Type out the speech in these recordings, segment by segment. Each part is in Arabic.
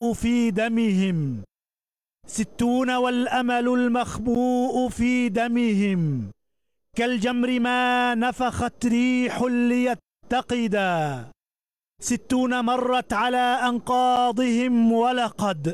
في دمهم 60 والأمل المخبوء في دمهم كالجمر ما نفخت ريح ليتقدا 60 مرت على أنقاضهم ولقد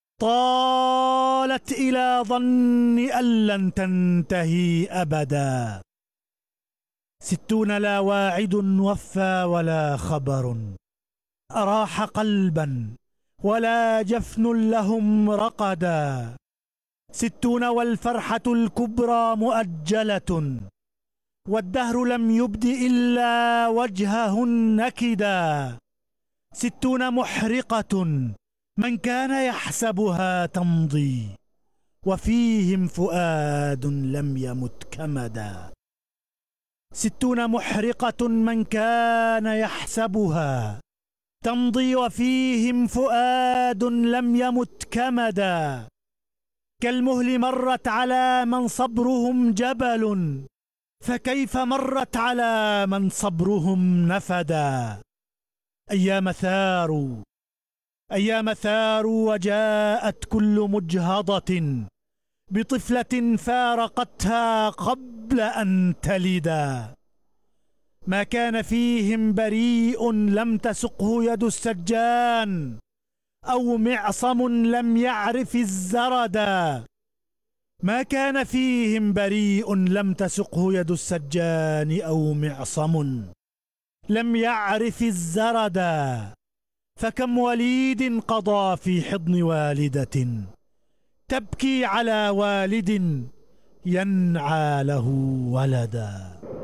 طالت إلى ظن أن لن تنتهي أبدا 60 لا واعد وفى ولا خبر أراح قلبا ولا جفن لهم رقدا 60 والفرحة الكبرى مؤجلة والدهر لم يبد إلا وجهه النكدا 60 محرقة من كان يحسبها تمضي وفيهم فؤاد لم يمت كمدا 60 محرقة من كان يحسبها تمضي وفيهم فؤاد لم يمت كمدا كالمهل مرت على من صبرهم جبل فكيف مرت على من صبرهم نفدا أيام ثاروا وجاءت كل مجهضة بطفلة فارقتها قبل أن تلدا ما كان فيهم بريء لم تسقه يد السجان أو معصم لم يعرف الزردا ما كان فيهم بريء لم تسقه يد السجان أو معصم لم يعرف الزردا فكم وليد قضى في حضن والدة تبكي على والد ينعى له ولدا.